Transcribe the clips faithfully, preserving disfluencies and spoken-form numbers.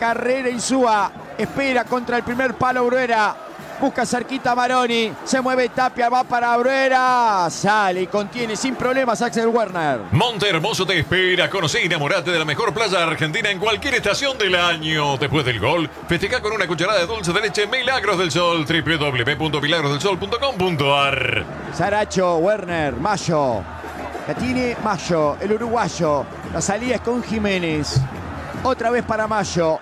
carrera Insúa. Espera contra el primer palo Bruera. Busca cerquita Maroni. Se mueve Tapia, va para Bruera. Sale y contiene sin problemas Axel Werner. Monte Hermoso te espera. Conoce y enamorate de la mejor playa argentina en cualquier estación del año. Después del gol, festeja con una cucharada de dulce de leche Milagros del Sol. doble u doble u doble u punto milagros del sol punto com punto a r. Saracho, Werner, Mayo. La tiene Mayo, el uruguayo. La salida es con Jiménez. Otra vez para Mayo.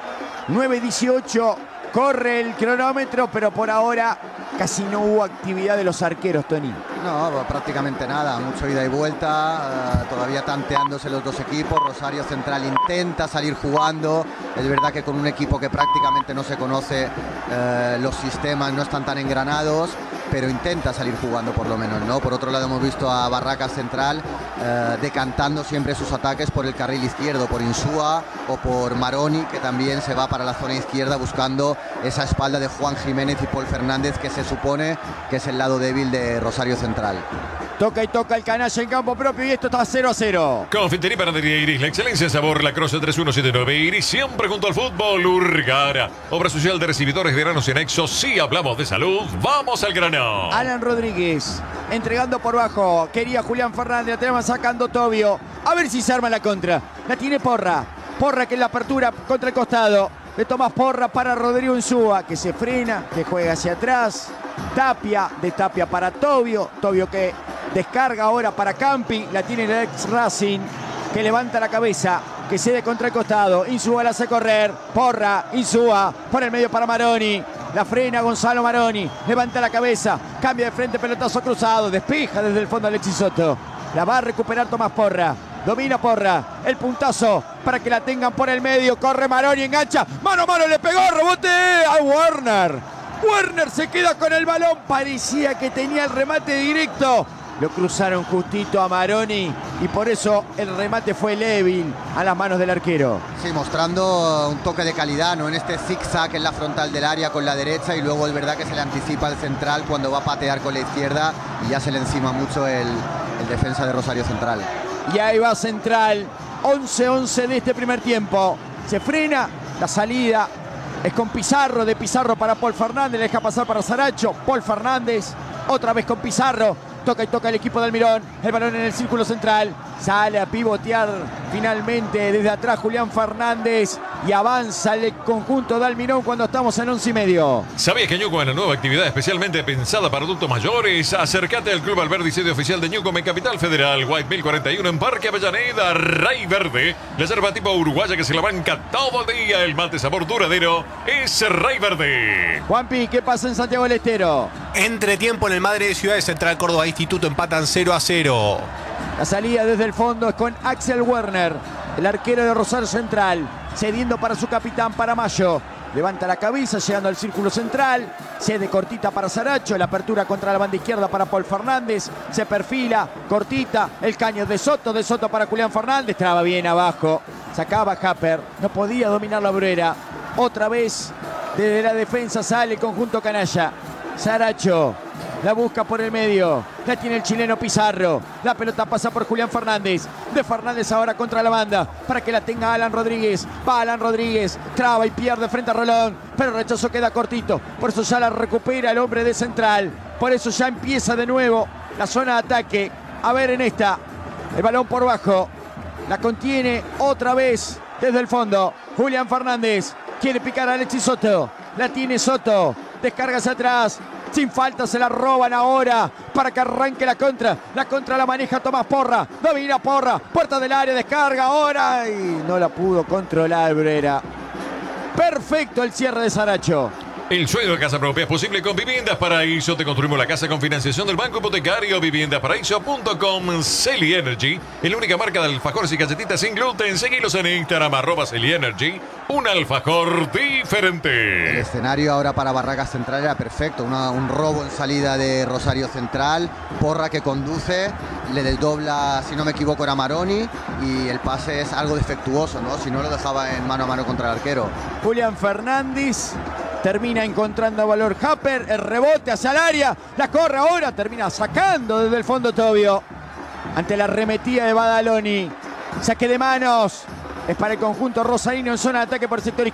nueve dieciocho. Corre el cronómetro, pero por ahora casi no hubo actividad de los arqueros, Tony. No, prácticamente nada, mucho ida y vuelta, uh, todavía tanteándose los dos equipos. Rosario Central intenta salir jugando, es verdad que con un equipo que prácticamente no se conoce, uh, los sistemas no están tan engranados, pero intenta salir jugando por lo menos, ¿no? Por otro lado hemos visto a Barracas Central uh, decantando siempre sus ataques por el carril izquierdo, por Insúa o por Maroni, que también se va para la zona izquierda buscando esa espalda de Juan Jiménez y Paul Fernández, que se supone que es el lado débil de Rosario Central. Toca y toca el canalla en campo propio y esto está cero a cero. Confitería Panadería Iris, la excelencia en sabor, La Croce tres uno siete nueve. Iris siempre junto al fútbol. Urgara, obra social de recibidores de granos y anexos. Si hablamos de salud, vamos al grano. Alan Rodríguez entregando por bajo. Quería Julián Fernández, la tenemos sacando Tobio. A ver si se arma la contra. La tiene Porra. Porra que en la apertura contra el costado. De Tomás Porra para Rodrigo Insúa, que se frena, que juega hacia atrás. Tapia, de Tapia para Tobio. Tobio que descarga ahora para Campi. La tiene el ex Racing, que levanta la cabeza, que cede contra el costado. Insúa la hace correr. Porra, Insúa, por el medio para Maroni. La frena Gonzalo Maroni. Levanta la cabeza, cambia de frente, pelotazo cruzado. Despeja desde el fondo Alexis Soto. La va a recuperar Tomás Porra. Domina Porra, el puntazo para que la tengan por el medio. Corre Maroni, engancha. Mano a mano, le pegó, rebote a Werner. Werner se queda con el balón. Parecía que tenía el remate directo. Lo cruzaron justito a Maroni y por eso el remate fue débil a las manos del arquero. Sí, mostrando un toque de calidad, ¿no? En este zig-zag en la frontal del área con la derecha, y luego es verdad que se le anticipa al central cuando va a patear con la izquierda y ya se le encima mucho el, el defensa de Rosario Central. Y ahí va Central, once once de este primer tiempo. Se frena, la salida es con Pizarro, de Pizarro para Paul Fernández, le deja pasar para Saracho. Paul Fernández, otra vez con Pizarro. Toca y toca el equipo de Almirón. El balón en el círculo central. Sale a pivotear finalmente desde atrás Julián Fernández. Y avanza el conjunto de Almirón cuando estamos en once y medio. ¿Sabías que Ñuco es una nueva actividad especialmente pensada para adultos mayores? Acércate al Club Alberdi, sede oficial de Ñuco en Capital Federal. White mil cuarenta y uno en Parque Avellaneda. Rey Verde. La yerba tipo uruguaya que se la banca todo el día. El mate sabor duradero es Rey Verde. Juanpi, ¿qué pasa en Santiago del Estero? Entretiempo en el Madre de Ciudad de Central Córdoba Instituto empatan cero a cero. La salida desde el fondo es con Axel Werner, el arquero de Rosario Central, cediendo para su capitán, para Mayo. Levanta la cabeza, llegando al círculo central. Cede cortita para Saracho. La apertura contra la banda izquierda para Paul Fernández. Se perfila, cortita. El caño de Soto, de Soto para Julián Fernández. Traba bien abajo. Sacaba Happer. No podía dominar la Bruera. Otra vez desde la defensa sale el conjunto canalla. Saracho la busca por el medio. La tiene el chileno Pizarro. La pelota pasa por Julián Fernández. De Fernández ahora contra la banda. Para que la tenga Alan Rodríguez. Va Alan Rodríguez. Traba y pierde frente a Rolón. Pero el rechazo queda cortito. Por eso ya la recupera el hombre de Central. Por eso ya empieza de nuevo la zona de ataque. A ver en esta. El balón por bajo. La contiene otra vez desde el fondo. Julián Fernández. Quiere picar a Alexis Soto. La tiene Soto. Descarga hacia atrás. Sin falta se la roban ahora para que arranque la contra. La contra la maneja Tomás Porra. Domina Porra. Puerta del área. Descarga ahora. Y no la pudo controlar Bruera. Perfecto el cierre de Saracho. El sueño de casa propia es posible con Viviendas Paraíso. Te construimos la casa con financiación del Banco Hipotecario. viviendas paraíso punto com. Celi Energy es la única marca de alfajores y galletitas sin gluten. Seguilos en Instagram, arroba Celi Energy. Un alfajor diferente. El escenario ahora para Barracas Central era perfecto. Una, un robo en salida de Rosario Central. Porra que conduce. Le desdobla, si no me equivoco, era Maroni. Y el pase es algo defectuoso, ¿no? Si no, lo dejaba en mano a mano contra el arquero. Julián Fernández termina encontrando valor Happer, el rebote hacia el área, la corre ahora, termina sacando desde el fondo Tobio. Ante la arremetida de Badaloni, saque de manos, es para el conjunto rosarino en zona de ataque por el sector izquierdo.